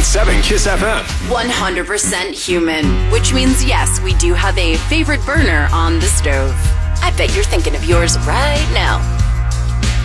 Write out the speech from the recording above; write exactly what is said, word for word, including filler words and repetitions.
seven Kiss F M. one hundred percent human, which means yes, we do have a favorite burner on the stove. I bet you're thinking of yours right now.